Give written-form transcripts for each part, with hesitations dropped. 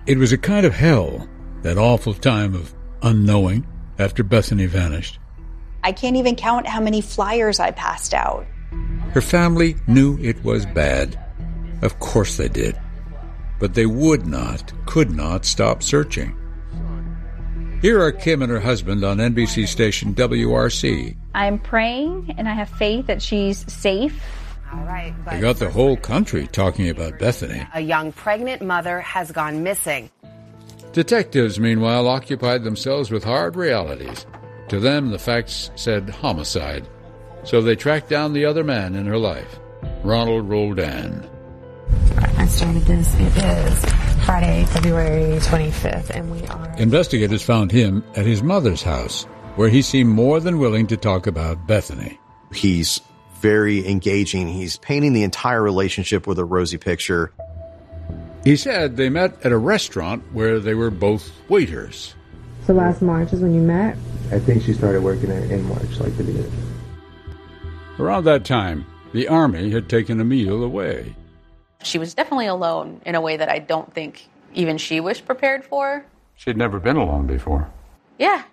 It was a kind of hell, that awful time of unknowing after Bethany vanished. I can't even count how many flyers I passed out. Her family knew it was bad. Of course they did. But they could not stop searching. Here are Kim and her husband on NBC station WRC. I'm praying and I have faith that she's safe. All right. They got the whole country talking about Bethany. A young pregnant mother has gone missing. Detectives, meanwhile, occupied themselves with hard realities. To them, the facts said homicide. So they tracked down the other man in her life, Ronald Roldan. I started this. It is Friday, February 25th, and we are... Investigators found him at his mother's house, where he seemed more than willing to talk about Bethany. He's very engaging. He's painting the entire relationship with a rosy picture. He said they met at a restaurant where they were both waiters. So last March is when you met? I think she started working in March, like the beginning. Around that time, the Army had taken Emile away. She was definitely alone in a way that I don't think even she was prepared for. She'd never been alone before. Yeah.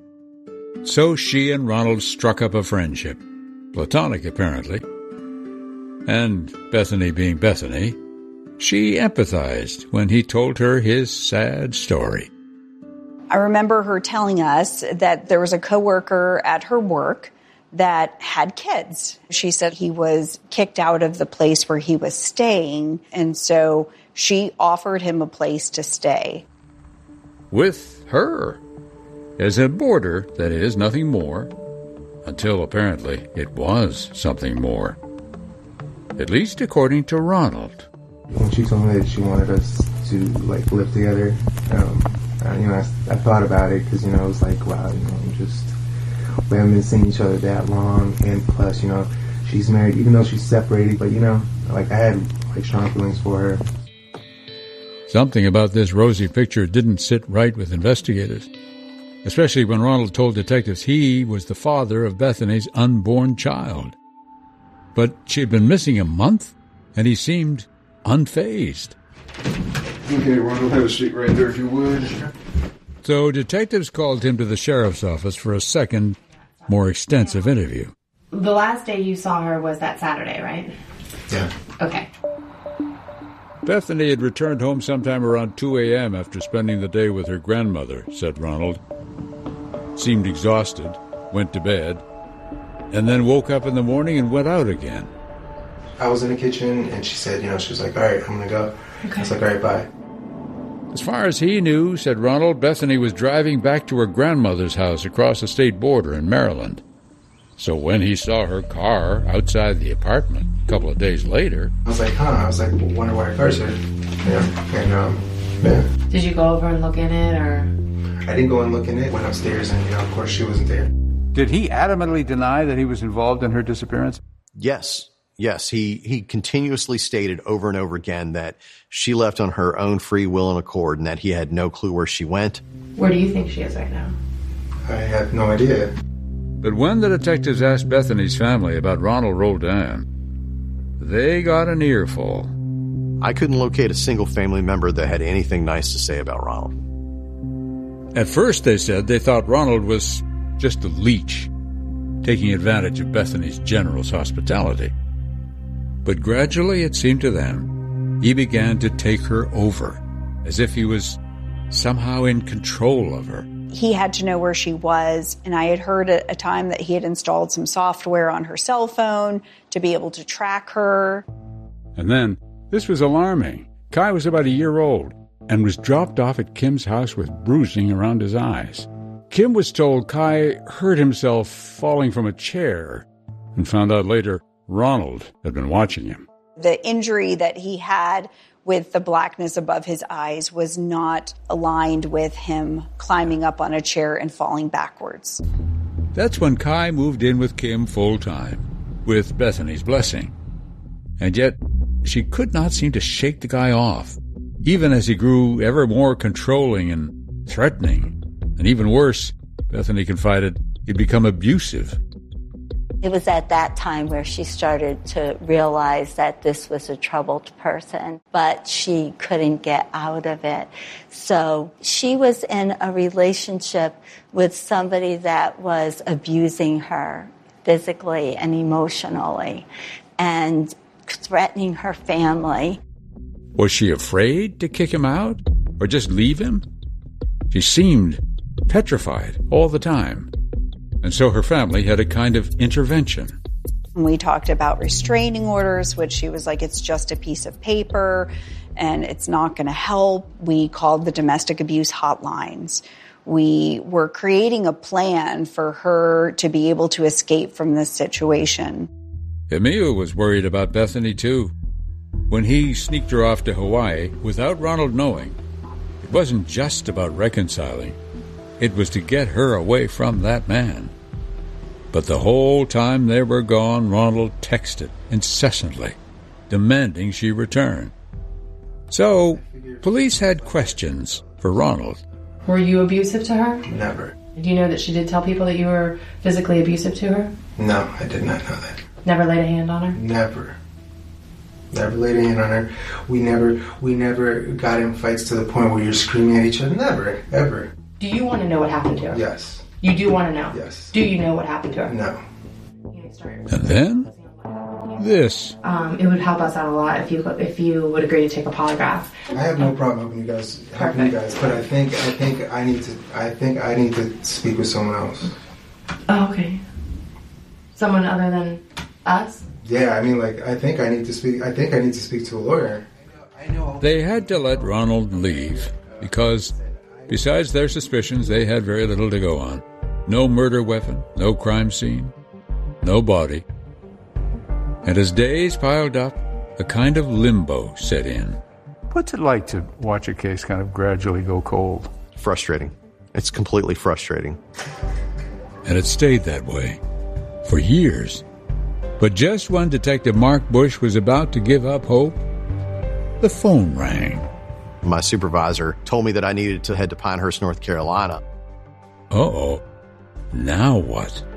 So she and Ronald struck up a friendship. Platonic, apparently. And Bethany being Bethany, she empathized when he told her his sad story. I remember her telling us that there was a coworker at her work that had kids. She said he was kicked out of the place where he was staying, and so she offered him a place to stay. With her. As a boarder, that is, nothing more. Until apparently it was something more. At least according to Ronald. When she told me that she wanted us to live together, I thought about it because it was like, wow, we haven't been seeing each other that long, and plus, she's married, even though she's separated, but I had strong feelings for her. Something about this rosy picture didn't sit right with investigators, especially when Ronald told detectives he was the father of Bethany's unborn child. But she had been missing a month, and he seemed unfazed. Okay, Ronald, have a seat right there if you would. So detectives called him to the sheriff's office for a second, more extensive interview. The last day you saw her was that Saturday, right? Yeah. Okay. Bethany had returned home sometime around 2 a.m. after spending the day with her grandmother, said Ronald. Seemed exhausted, went to bed, and then woke up in the morning and went out again. I was in the kitchen, and she said, she was like, all right, I'm going to go. Okay. I was like, all right, bye. As far as he knew, said Ronald, Bethany was driving back to her grandmother's house across the state border in Maryland. So when he saw her car outside the apartment a couple of days later... I was like, wonder why her car's here. Yeah. Did you go over and look in it, or...? I didn't go and look in it. Went upstairs, and, of course, she wasn't there. Did he adamantly deny that he was involved in her disappearance? Yes. He continuously stated over and over again that she left on her own free will and accord, and that he had no clue where she went. Where do you think she is right now? I have no idea. But when the detectives asked Bethany's family about Ronald Roldan, they got an earful. I couldn't locate a single family member that had anything nice to say about Ronald. At first, they said they thought Ronald was just a leech, taking advantage of Bethany's generous hospitality. But gradually, it seemed to them, he began to take her over, as if he was somehow in control of her. He had to know where she was, and I had heard at a time that he had installed some software on her cell phone to be able to track her. And then, this was alarming. Kai was about a year old and was dropped off at Kim's house with bruising around his eyes. Kim was told Kai hurt himself falling from a chair and found out later Ronald had been watching him. The injury that he had with the blackness above his eyes was not aligned with him climbing up on a chair and falling backwards. That's when Kai moved in with Kim full-time, with Bethany's blessing. And yet, she could not seem to shake the guy off, even as he grew ever more controlling and threatening. And even worse, Bethany confided, he'd become abusive. It was at that time where she started to realize that this was a troubled person, but she couldn't get out of it. So she was in a relationship with somebody that was abusing her physically and emotionally and threatening her family. Was she afraid to kick him out or just leave him? She seemed petrified all the time. And so her family had a kind of intervention. We talked about restraining orders, which she was like, it's just a piece of paper and it's not going to help. We called the domestic abuse hotlines. We were creating a plan for her to be able to escape from this situation. Emil was worried about Bethany, too. When he sneaked her off to Hawaii without Ronald knowing, it wasn't just about reconciling. It was to get her away from that man. But the whole time they were gone, Ronald texted incessantly, demanding she return. So, police had questions for Ronald. Were you abusive to her? Never. Do you know that she did tell people that you were physically abusive to her? No, I did not know that. Never laid a hand on her? Never laid a hand on her. We never got in fights to the point where you're screaming at each other. Never, ever. Do you want to know what happened to her? Yes. You do want to know? Yes. Do you know what happened to her? No. And then, this. It would help us out a lot if you would agree to take a polygraph. I have no problem helping you guys, but I think I need to speak with someone else. Oh, okay. Someone other than us? Yeah, I mean, like, I think I need to speak to a lawyer. They had to let Ronald leave because, besides their suspicions, they had very little to go on. No murder weapon, no crime scene, no body. And as days piled up, a kind of limbo set in. What's it like to watch a case kind of gradually go cold? Frustrating. It's completely frustrating. And it stayed that way for years. But just when Detective Mark Bush was about to give up hope, the phone rang. My supervisor told me that I needed to head to Pinehurst, North Carolina. Uh-oh. Now what?